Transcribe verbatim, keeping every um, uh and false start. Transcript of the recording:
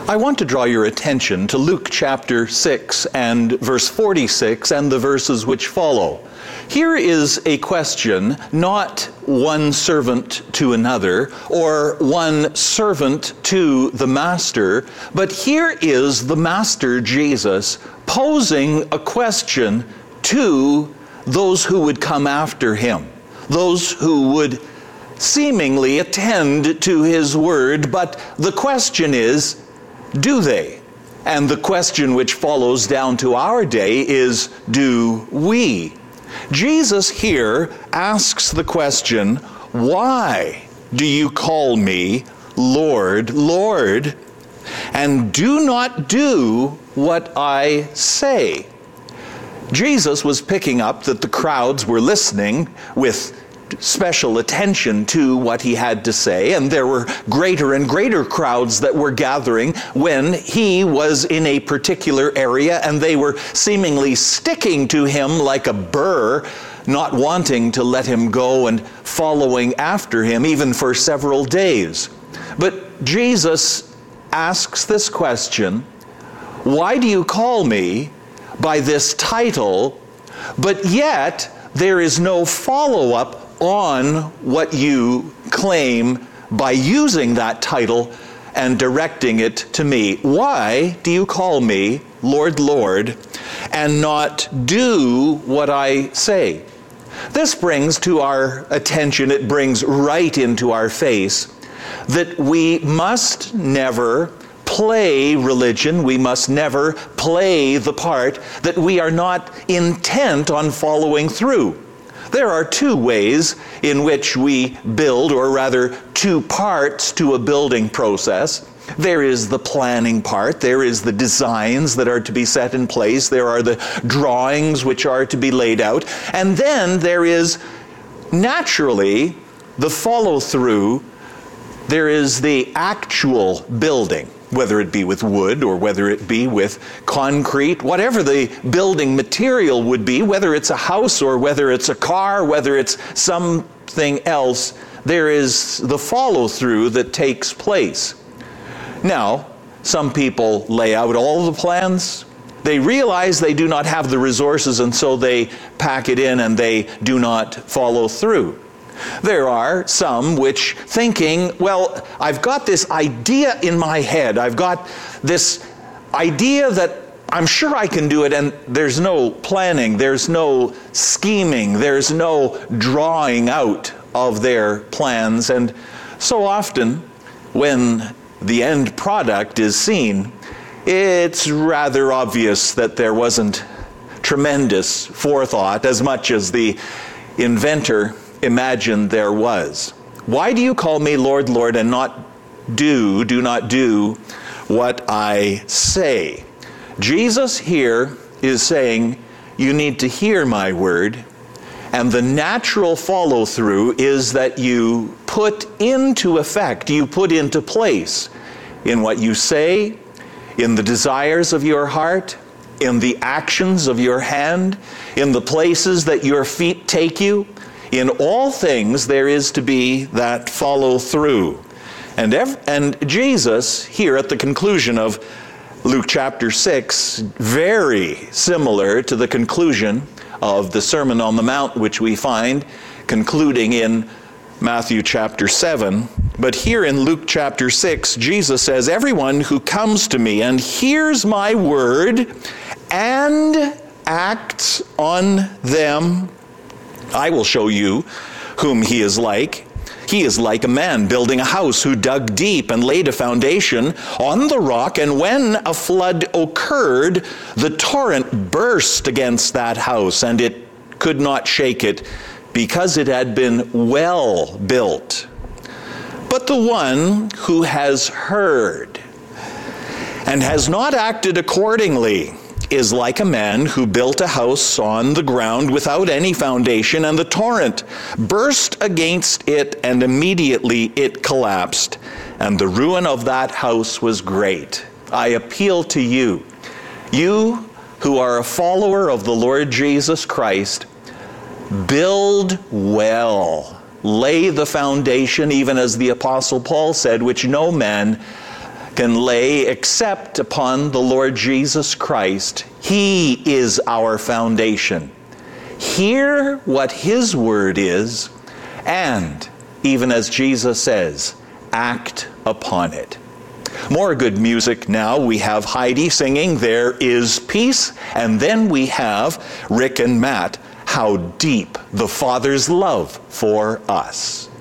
I want to draw your attention to Luke chapter six and verse forty-six and the verses which follow. Here is a question, not one servant to another or one servant to the master, but here is the Master Jesus posing a question to those who would come after him, those who would seemingly attend to his word, but the question is, do they? And the question which follows down to our day is, do we? Jesus here asks the question, why do you call me Lord, Lord, and do not do what I say? Jesus was picking up that the crowds were listening with special attention to what he had to say, and there were greater and greater crowds that were gathering when he was in a particular area, and they were seemingly sticking to him like a burr, not wanting to let him go and following after him even for several days. But Jesus asks this question, why do you call me by this title, but yet there is no follow-up on what you claim by using that title and directing it to me? Why do you call me Lord, Lord, and not do what I say? This brings to our attention, it brings right into our face, that we must never play religion, we must never play the part that we are not intent on following through. There are two ways in which we build, or rather two parts to a building process. There is the planning part, there is the designs that are to be set in place, there are the drawings which are to be laid out, and then there is naturally the follow-through, there is the actual building. Whether it be with wood or whether it be with concrete, whatever the building material would be, whether it's a house or whether it's a car, whether it's something else, there is the follow-through that takes place. Now, some people lay out all the plans. They realize they do not have the resources, and so they pack it in and they do not follow through. There are some which thinking, well, I've got this idea in my head. I've got this idea that I'm sure I can do it, and there's no planning, there's no scheming, there's no drawing out of their plans. And so often, when the end product is seen, it's rather obvious that there wasn't tremendous forethought as much as the inventor imagined there was. Why do you call me Lord, Lord, and not do, do not do what I say? Jesus here is saying, you need to hear my word, and the natural follow-through is that you put into effect, you put into place in what you say, in the desires of your heart, in the actions of your hand, in the places that your feet take you. In all things, there is to be that follow through. And, ev- and Jesus, here at the conclusion of Luke chapter six, very similar to the conclusion of the Sermon on the Mount, which we find concluding in Matthew chapter seven. But here in Luke chapter six, Jesus says, everyone who comes to me and hears my word and acts on them, I will show you whom he is like. He is like a man building a house who dug deep and laid a foundation on the rock, and when a flood occurred, the torrent burst against that house, and it could not shake it, because it had been well built. But the one who has heard and has not acted accordingly is like a man who built a house on the ground without any foundation, and the torrent burst against it, and immediately it collapsed, and the ruin of that house was great. I appeal to you, you who are a follower of the Lord Jesus Christ, build well. Lay the foundation, even as the Apostle Paul said, which no man can lay except upon the Lord Jesus Christ. He is our foundation. Hear what His word is, and, even as Jesus says, act upon it. More good music now. We have Heidi singing "There Is Peace," and then we have Rick and Matt, "How Deep the Father's Love for Us."